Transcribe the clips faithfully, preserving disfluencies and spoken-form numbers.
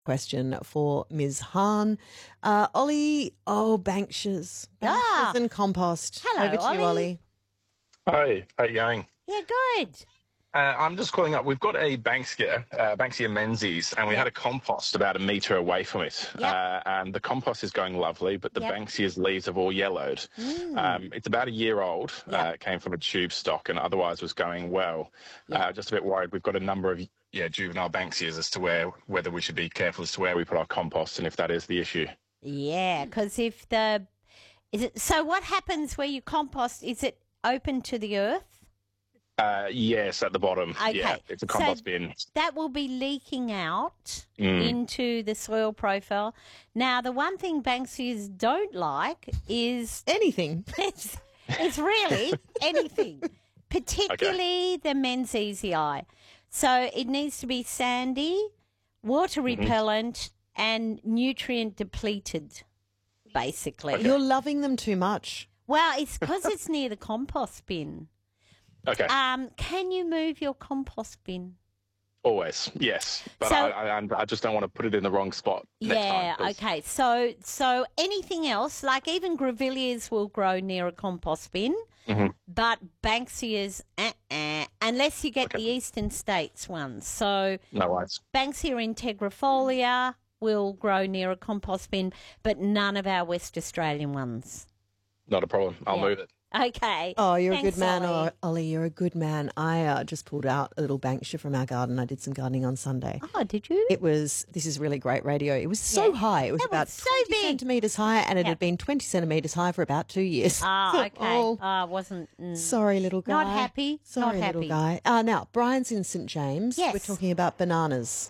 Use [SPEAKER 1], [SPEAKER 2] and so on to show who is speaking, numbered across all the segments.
[SPEAKER 1] question for Miz Hahn. Uh, Ollie, oh, Bankshire's.
[SPEAKER 2] Ah.
[SPEAKER 1] Bankshire's and compost.
[SPEAKER 2] Hello,
[SPEAKER 1] Over to
[SPEAKER 2] Ollie.
[SPEAKER 1] you, Ollie.
[SPEAKER 3] Hi, how you going?
[SPEAKER 2] Yeah, good.
[SPEAKER 3] Uh, I'm just calling up. We've got a Banksia, uh, Banksia Menzies, and we
[SPEAKER 2] Yep.
[SPEAKER 3] had a compost about a metre away from it.
[SPEAKER 2] Yep.
[SPEAKER 3] Uh, and the compost is going lovely, but the
[SPEAKER 2] Yep.
[SPEAKER 3] Banksia's leaves have all yellowed.
[SPEAKER 2] Mm.
[SPEAKER 3] Um, it's about a year old.
[SPEAKER 2] Yep.
[SPEAKER 3] Uh, it came from a tube stock and otherwise was going well.
[SPEAKER 2] Yep.
[SPEAKER 3] Uh, just a bit worried. We've got a number of yeah juvenile Banksias as to where whether we should be careful as to where we put our compost and if that is the issue.
[SPEAKER 2] Yeah, because if the is it so, what happens where you compost? Is it open to the earth?
[SPEAKER 3] Uh, yes, at the bottom.
[SPEAKER 2] Okay.
[SPEAKER 3] Yeah, it's a
[SPEAKER 2] So
[SPEAKER 3] compost bin.
[SPEAKER 2] That will be leaking out
[SPEAKER 3] Mm.
[SPEAKER 2] into the soil profile. Now, the one thing Banksias don't like is
[SPEAKER 1] Anything.
[SPEAKER 2] it's, it's really anything, particularly the Menziesii. So it needs to be sandy, water repellent, and nutrient depleted, basically.
[SPEAKER 1] You're loving them too much.
[SPEAKER 2] Well, it's because it's near the compost bin.
[SPEAKER 3] Okay.
[SPEAKER 2] Um, can you move your compost bin?
[SPEAKER 3] Always, yes, but
[SPEAKER 2] So-
[SPEAKER 3] I, I, I just don't want to put it in the wrong spot. Next
[SPEAKER 2] Yeah,
[SPEAKER 3] time, 'cause-
[SPEAKER 2] okay. So, so anything else, like even grevilleas will grow near a compost bin,
[SPEAKER 3] Mm-hmm.
[SPEAKER 2] but Banksias, uh-uh, unless you get the Eastern States ones. So
[SPEAKER 3] No worries.
[SPEAKER 2] Banksia integrifolia will grow near a compost bin, but none of our West Australian ones.
[SPEAKER 3] Not a problem. I'll
[SPEAKER 2] Yeah.
[SPEAKER 3] move it.
[SPEAKER 2] Okay.
[SPEAKER 1] Oh, you're
[SPEAKER 2] Thanks,
[SPEAKER 1] a good man,
[SPEAKER 2] Ollie.
[SPEAKER 1] oh, Ollie. You're a good man. I uh, just pulled out a little Banksia from our garden. I did some gardening on Sunday.
[SPEAKER 2] Oh, did you?
[SPEAKER 1] It was, this is really great radio. It was so
[SPEAKER 2] Yeah.
[SPEAKER 1] high. It was
[SPEAKER 2] It was
[SPEAKER 1] about
[SPEAKER 2] so
[SPEAKER 1] twenty
[SPEAKER 2] big.
[SPEAKER 1] centimetres high, and it
[SPEAKER 2] Yeah.
[SPEAKER 1] had been twenty centimetres high for about two years.
[SPEAKER 2] Ah, okay.
[SPEAKER 1] Oh,
[SPEAKER 2] Ah, wasn't. Mm.
[SPEAKER 1] sorry, little guy.
[SPEAKER 2] Not happy.
[SPEAKER 1] Sorry,
[SPEAKER 2] Not
[SPEAKER 1] little
[SPEAKER 2] happy.
[SPEAKER 1] guy. Uh, now, Brian's in St James.
[SPEAKER 2] Yes.
[SPEAKER 1] We're talking about bananas.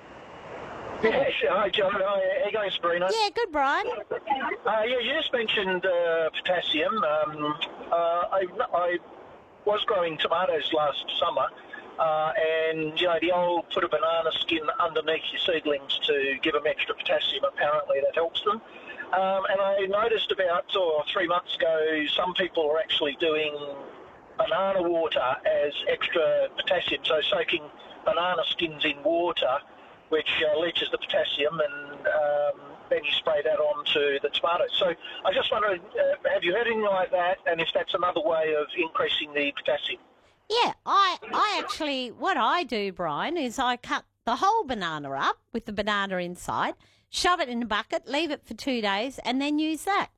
[SPEAKER 4] Yeah, sure. Hi, John. Hi, how you going, Sabrina?
[SPEAKER 2] Yeah, good, Brian.
[SPEAKER 4] Uh, yeah, you just mentioned uh, potassium. Um, uh, I, I was growing tomatoes last summer, uh, and, you know, the old put a banana skin underneath your seedlings to give them extra potassium. Apparently that helps them. Um, and I noticed about oh, three months ago some people are actually doing banana water as extra potassium, so soaking banana skins in water, which uh, leaches the potassium, and um, then you spray that onto the tomatoes. So I just wondered, uh, have you heard anything like that, and if that's another way of increasing the potassium?
[SPEAKER 2] Yeah, I, I actually, what I do, Brian, is I cut the whole banana up with the banana inside, shove it in a bucket, leave it for two days, and then use that.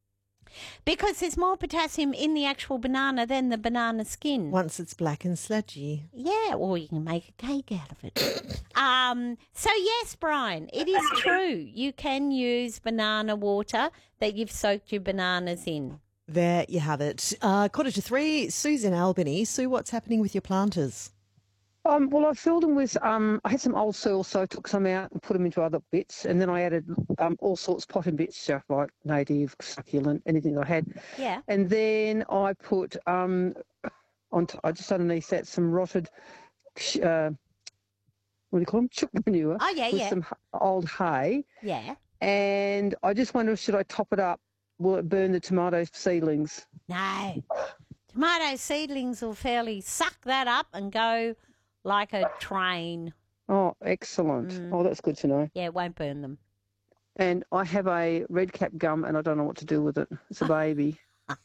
[SPEAKER 2] Because there's more potassium in the actual banana than the banana skin.
[SPEAKER 1] Once it's black and sludgy.
[SPEAKER 2] Yeah, or you can make a cake out of it. um, so, yes, Brian, it is true. You can use banana water that you've soaked your bananas in.
[SPEAKER 1] There you have it. Uh, quarter to three, Sue's in Albany. Sue, what's happening with your planters?
[SPEAKER 5] Um, well, I filled them with, um, I had some old soil, so I took some out and put them into other bits, and then I added um, all sorts of potting bits, stuff like native, succulent, anything I had.
[SPEAKER 2] Yeah.
[SPEAKER 5] And then I put, um, on t- I just underneath that, some rotted, sh- uh, what do you call them? Chook manure.
[SPEAKER 2] Oh, yeah,
[SPEAKER 5] with
[SPEAKER 2] yeah.
[SPEAKER 5] some h- old hay.
[SPEAKER 2] Yeah.
[SPEAKER 5] And I just wonder, should I top it up? Will it burn the tomato seedlings?
[SPEAKER 2] No. Tomato seedlings will fairly suck that up and go like a train.
[SPEAKER 5] Oh, excellent.
[SPEAKER 2] Mm.
[SPEAKER 5] Oh, that's good to know.
[SPEAKER 2] Yeah, it won't burn them.
[SPEAKER 5] And I have a red cap gum, and I don't know what to do with it. It's a baby,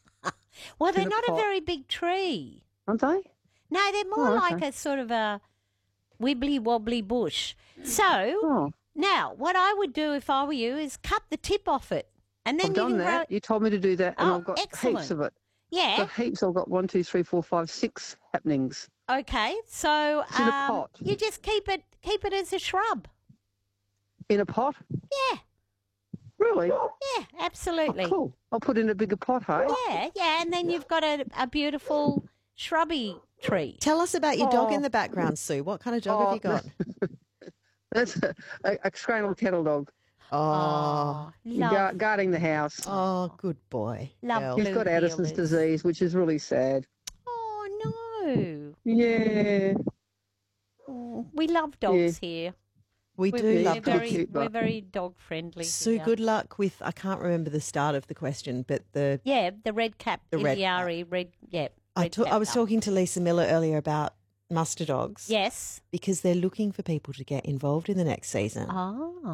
[SPEAKER 2] Well, they're
[SPEAKER 5] In a
[SPEAKER 2] not a
[SPEAKER 5] pot.
[SPEAKER 2] very big tree.
[SPEAKER 5] aren't they?
[SPEAKER 2] No, they're more
[SPEAKER 5] Oh,
[SPEAKER 2] like
[SPEAKER 5] okay.
[SPEAKER 2] a sort of a wibbly wobbly bush. So
[SPEAKER 5] Oh,
[SPEAKER 2] now, what I would do if I were you is cut the tip off it, and then
[SPEAKER 5] I've
[SPEAKER 2] you
[SPEAKER 5] done
[SPEAKER 2] can
[SPEAKER 5] that.
[SPEAKER 2] grow.
[SPEAKER 5] You told me to do that, and
[SPEAKER 2] Oh,
[SPEAKER 5] I've got
[SPEAKER 2] excellent.
[SPEAKER 5] heaps of it.
[SPEAKER 2] Yeah.
[SPEAKER 5] Got heaps. I've got one, two, three, four, five, six happenings
[SPEAKER 2] Okay. So
[SPEAKER 5] in a
[SPEAKER 2] um,
[SPEAKER 5] pot.
[SPEAKER 2] you just keep it keep it as a shrub.
[SPEAKER 5] in a pot.
[SPEAKER 2] Yeah.
[SPEAKER 5] Really?
[SPEAKER 2] Yeah. Absolutely.
[SPEAKER 5] Oh, cool. I'll put in a bigger pot, hey?
[SPEAKER 2] Yeah. Yeah. And then you've got a, a beautiful shrubby tree.
[SPEAKER 1] Tell us about your dog
[SPEAKER 5] Oh.
[SPEAKER 1] in the background, Sue. What kind of dog have you got?
[SPEAKER 5] That's a, a, a Scranal kettle dog
[SPEAKER 1] Oh,
[SPEAKER 2] love,
[SPEAKER 5] Gu- guarding the house.
[SPEAKER 1] oh, good boy.
[SPEAKER 2] Love
[SPEAKER 1] Girl.
[SPEAKER 2] blue
[SPEAKER 5] He's got Addison's
[SPEAKER 2] heelers.
[SPEAKER 5] disease, which is really sad.
[SPEAKER 2] Oh no.
[SPEAKER 5] Yeah.
[SPEAKER 2] Oh, we love dogs here.
[SPEAKER 1] We
[SPEAKER 2] We're,
[SPEAKER 1] do
[SPEAKER 2] we're
[SPEAKER 1] love
[SPEAKER 5] Good
[SPEAKER 2] very
[SPEAKER 1] dogs.
[SPEAKER 5] cute,
[SPEAKER 2] we're
[SPEAKER 5] but-
[SPEAKER 2] very dog friendly.
[SPEAKER 1] Sue,
[SPEAKER 2] here.
[SPEAKER 1] good luck with, I can't remember the start of the question, but the
[SPEAKER 2] Yeah, the red cap,
[SPEAKER 1] The
[SPEAKER 2] the
[SPEAKER 1] red
[SPEAKER 2] red red. Yeah,
[SPEAKER 1] I,
[SPEAKER 2] red
[SPEAKER 1] ta-
[SPEAKER 2] cap
[SPEAKER 1] I was
[SPEAKER 2] dog.
[SPEAKER 1] talking to Lisa Miller earlier about muster dogs
[SPEAKER 2] Yes.
[SPEAKER 1] because they're looking for people to get involved in the next season.
[SPEAKER 2] Oh.